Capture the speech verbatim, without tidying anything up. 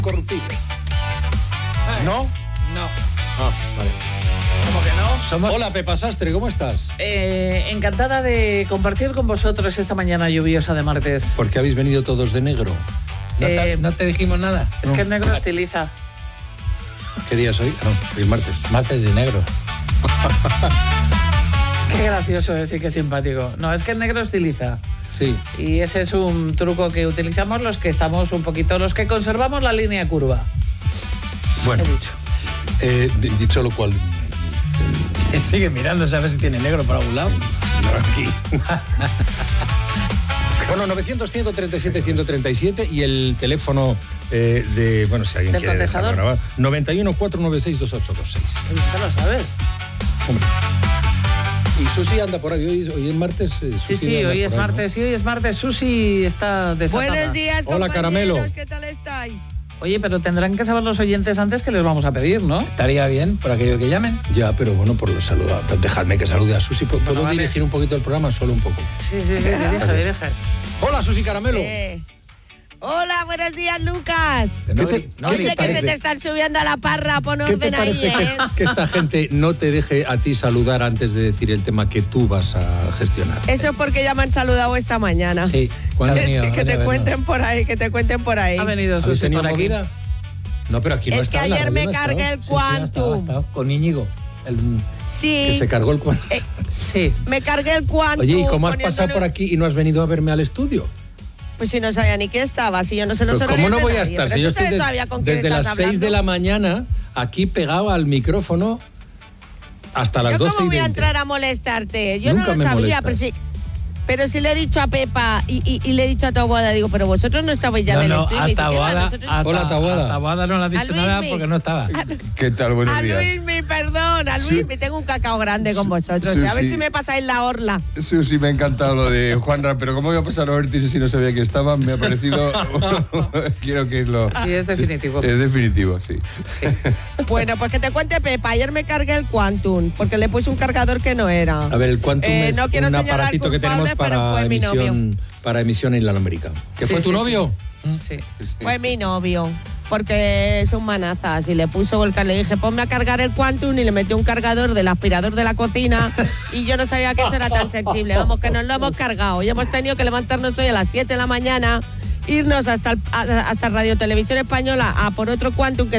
corruptible. ¿No? No. Ah, vale. ¿Cómo que no? Somos... Hola, Pepa Sastre, ¿cómo estás? Eh, encantada de compartir con vosotros esta mañana lluviosa de martes. ¿Por qué habéis venido todos de negro? ¿No, te, Eh, ¿No te dijimos nada? Es no. que el negro estiliza. ¿Qué día es hoy? Ah, no, hoy es martes. Martes de negro. Qué gracioso es y qué simpático. No, es que el negro estiliza. Sí. Y ese es un truco que utilizamos los que estamos un poquito, los que conservamos la línea curva. Bueno, He dicho. eh, dicho lo cual... Él sigue mirando, a ver si tiene negro por algún lado. Aquí. Bueno, novecientos, ciento treinta y siete, ciento treinta y siete y el teléfono eh, de... Bueno, si alguien ¿Del quiere dejarlo contestador? grabar. noventa y uno, cuatrocientos noventa y seis, veintiocho veintiséis. Ya lo sabes. Hombre. Y Susi anda por ahí. Hoy, hoy es martes. eh, Sí, Susi sí, anda hoy por es ahí, ¿no? martes, sí, hoy es martes. Susi está desatada. Buenos días, Hola, compañeros. Caramelo. ¿Qué tal estáis? Oye, pero tendrán que saber los oyentes antes que les vamos a pedir, ¿no? Estaría bien, por aquello que llamen. Ya, pero bueno, por lo saludar. Dejadme que salude a Susi. ¿Puedo Bueno, vale. dirigir un poquito el programa? Solo un poco. Sí, sí, sí, dirige, dirige. Hola, Susi Caramelo. Eh, Hola, buenos días, Lucas. ¿Qué No, te, no, qué Oye, te que parece, se te están subiendo a la parra, pon ¿qué te orden ahí, parece que, ¿eh? que esta gente no te deje a ti saludar antes de decir el tema que tú vas a gestionar? Eso es porque ya me han saludado esta mañana. Sí. ¿Cuándo? ha venido, que, ha que te venido, cuenten por ahí, que te cuenten por ahí. Ha venido ¿Habéis Susi tenido por aquí. movida? No, pero aquí no Es que está, en la ayer radio me no está. cargué el Sí, sí, ha estado, ha Quantum. estado con Íñigo. El, Sí, Que se cargó el cuento. Eh, Sí. me cargué el Quantum. Oye, ¿y cómo has poniéndole- pasado por aquí y no has venido a verme al estudio? Pues si no sabía ni qué estaba, si yo no sé los Pues horarios ¿cómo no de voy a nadie, estar? pero Si yo tú estoy sabes des- todavía con quién desde estás las seis hablando. de la mañana aquí pegado al micrófono hasta las ¿Yo doce cómo y voy a veinte. entrar a molestarte? Yo Nunca no me lo sabía, molestas. pero sí. Pero si le he dicho a Pepa y, y, y le he dicho a Taboada, digo, pero vosotros no estabais ya no, en el no, estudio. a Y dice, ¿qué va? Taboada, Nosotros- a, Hola, Taboada. a Taboada no le has A dicho nada Luismi. porque no estaba. ¿Qué tal? Buenos A días. Luismi, perdón, a Sí. Luismi, tengo un cacao grande con vosotros. Sí, a ver sí. si me pasáis la orla. Sí, sí, me ha encantado lo de Juanra, pero ¿cómo iba a pasar a verte si no sabía que estaba? Me ha parecido... Quiero que lo... Sí, es definitivo. Es definitivo, sí. Bueno, pues que te cuente Pepa, ayer me cargué el Quantum, porque le puse un cargador que no era. A ver, el Quantum Eh, es no quiero un señalar aparatito que tenemos culpables, pero para fue mi emisión, para emisión inalámbrica. ¿Que Sí, fue tu sí, novio? Sí. Fue mi novio, porque es un manazas y le puso el car- le dije, ponme a cargar el Quantum y le metí un cargador del aspirador de la cocina y yo no sabía que eso era tan sensible. Vamos, que nos lo hemos cargado y hemos tenido que levantarnos hoy a las siete de la mañana, irnos hasta, el- a- hasta Radio Televisión Española a por otro Quantum que